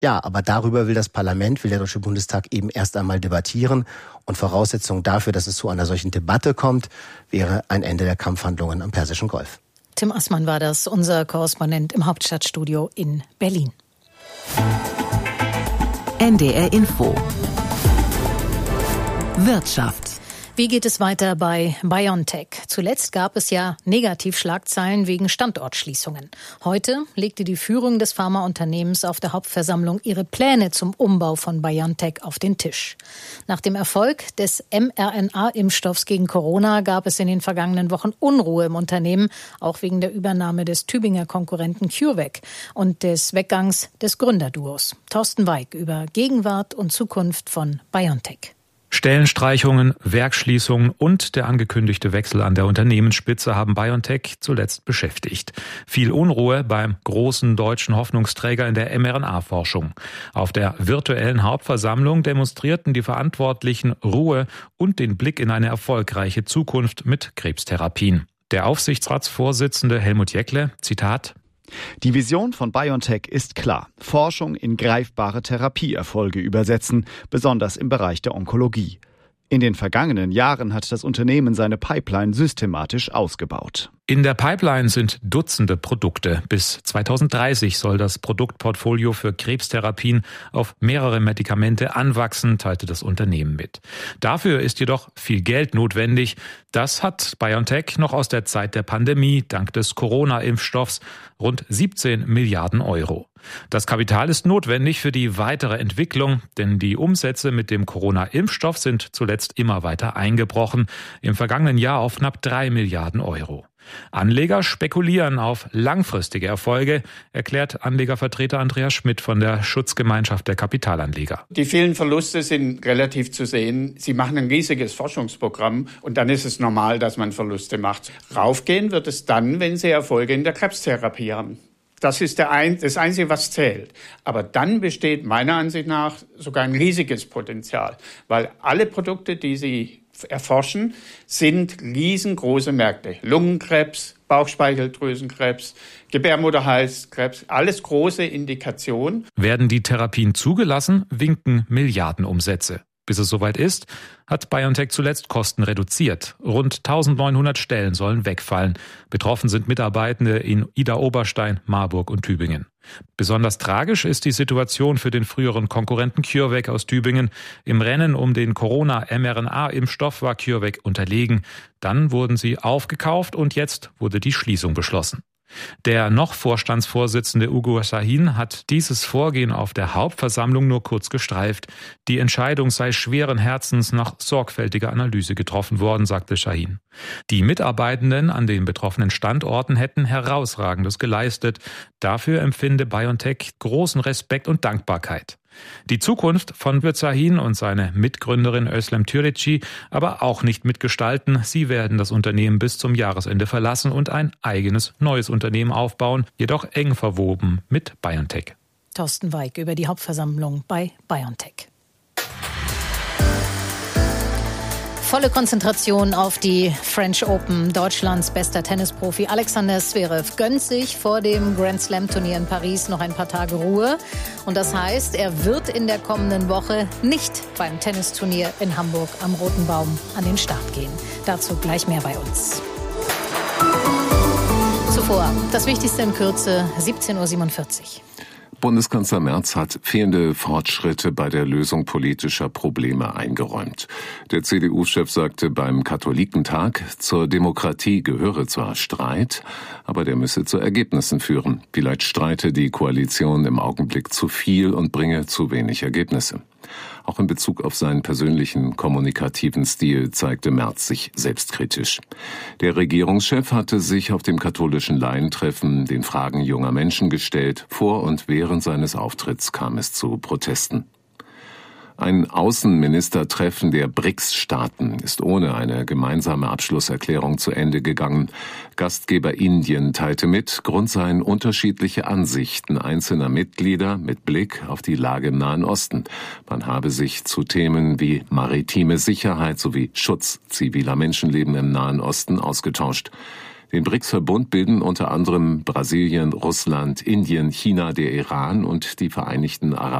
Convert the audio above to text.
Ja, aber darüber will der Deutsche Bundestag eben erst einmal debattieren. Und Voraussetzung dafür, dass es zu einer solchen Debatte kommt, wäre ein Ende der Kampfhandlungen am Persischen Golf. Tim Assmann war das, unser Korrespondent im Hauptstadtstudio in Berlin. NDR Info. Wirtschaft. Wie geht es weiter bei BioNTech? Zuletzt gab es ja Negativschlagzeilen wegen Standortschließungen. Heute legte die Führung des Pharmaunternehmens auf der Hauptversammlung ihre Pläne zum Umbau von BioNTech auf den Tisch. Nach dem Erfolg des mRNA-Impfstoffs gegen Corona gab es in den vergangenen Wochen Unruhe im Unternehmen, auch wegen der Übernahme des Tübinger Konkurrenten CureVac und des Weggangs des Gründerduos. Thorsten Weig über Gegenwart und Zukunft von BioNTech. Stellenstreichungen, Werksschließungen und der angekündigte Wechsel an der Unternehmensspitze haben BioNTech zuletzt beschäftigt. Viel Unruhe beim großen deutschen Hoffnungsträger in der mRNA-Forschung. Auf der virtuellen Hauptversammlung demonstrierten die Verantwortlichen Ruhe und den Blick in eine erfolgreiche Zukunft mit Krebstherapien. Der Aufsichtsratsvorsitzende Helmut Jäckle, Zitat: Die Vision von BioNTech ist klar. Forschung in greifbare Therapieerfolge übersetzen, besonders im Bereich der Onkologie. In den vergangenen Jahren hat das Unternehmen seine Pipeline systematisch ausgebaut. In der Pipeline sind Dutzende Produkte. Bis 2030 soll das Produktportfolio für Krebstherapien auf mehrere Medikamente anwachsen, teilte das Unternehmen mit. Dafür ist jedoch viel Geld notwendig. Das hat BioNTech noch aus der Zeit der Pandemie dank des Corona-Impfstoffs, rund 17 Milliarden Euro. Das Kapital ist notwendig für die weitere Entwicklung, denn die Umsätze mit dem Corona-Impfstoff sind zuletzt immer weiter eingebrochen, im vergangenen Jahr auf knapp 3 Milliarden Euro. Anleger spekulieren auf langfristige Erfolge, erklärt Anlegervertreter Andreas Schmidt von der Schutzgemeinschaft der Kapitalanleger. Die vielen Verluste sind relativ zu sehen. Sie machen ein riesiges Forschungsprogramm und dann ist es normal, dass man Verluste macht. Raufgehen wird es dann, wenn Sie Erfolge in der Krebstherapie haben. Das ist das Einzige, was zählt. Aber dann besteht meiner Ansicht nach sogar ein riesiges Potenzial, weil alle Produkte, die Sie erforschen, sind riesengroße Märkte. Lungenkrebs, Bauchspeicheldrüsenkrebs, Gebärmutterhalskrebs, alles große Indikationen. Werden die Therapien zugelassen, winken Milliardenumsätze. Bis es soweit ist, hat BioNTech zuletzt Kosten reduziert. Rund 1900 Stellen sollen wegfallen. Betroffen sind Mitarbeitende in Idar-Oberstein, Marburg und Tübingen. Besonders tragisch ist die Situation für den früheren Konkurrenten CureVac aus Tübingen. Im Rennen um den Corona-mRNA-Impfstoff war CureVac unterlegen. Dann wurden sie aufgekauft und jetzt wurde die Schließung beschlossen. Der noch Vorstandsvorsitzende Ugur Sahin hat dieses Vorgehen auf der Hauptversammlung nur kurz gestreift. Die Entscheidung sei schweren Herzens nach sorgfältiger Analyse getroffen worden, sagte Sahin. Die Mitarbeitenden an den betroffenen Standorten hätten Herausragendes geleistet. Dafür empfinde BioNTech großen Respekt und Dankbarkeit. Die Zukunft von Sahin und seine Mitgründerin Özlem Türeci aber auch nicht mitgestalten. Sie werden das Unternehmen bis zum Jahresende verlassen und ein eigenes neues Unternehmen aufbauen, jedoch eng verwoben mit BioNTech. Thorsten Weig über die Hauptversammlung bei BioNTech. Volle Konzentration auf die French Open. Deutschlands bester Tennisprofi Alexander Zverev gönnt sich vor dem Grand Slam Turnier in Paris noch ein paar Tage Ruhe. Und das heißt, er wird in der kommenden Woche nicht beim Tennisturnier in Hamburg am Roten Baum an den Start gehen. Dazu gleich mehr bei uns. Zuvor das Wichtigste in Kürze, 17.47 Uhr. Bundeskanzler Merz hat fehlende Fortschritte bei der Lösung politischer Probleme eingeräumt. Der CDU-Chef sagte beim Katholikentag, zur Demokratie gehöre zwar Streit, aber der müsse zu Ergebnissen führen. Vielleicht streite die Koalition im Augenblick zu viel und bringe zu wenig Ergebnisse. Auch in Bezug auf seinen persönlichen kommunikativen Stil zeigte Merz sich selbstkritisch. Der Regierungschef hatte sich auf dem katholischen Laientreffen den Fragen junger Menschen gestellt. Vor und während seines Auftritts kam es zu Protesten. Ein Außenministertreffen der BRICS-Staaten ist ohne eine gemeinsame Abschlusserklärung zu Ende gegangen. Gastgeber Indien teilte mit, Grund seien unterschiedliche Ansichten einzelner Mitglieder mit Blick auf die Lage im Nahen Osten. Man habe sich zu Themen wie maritime Sicherheit sowie Schutz ziviler Menschenleben im Nahen Osten ausgetauscht. Den BRICS-Verbund bilden unter anderem Brasilien, Russland, Indien, China, der Iran und die Vereinigten Arabischen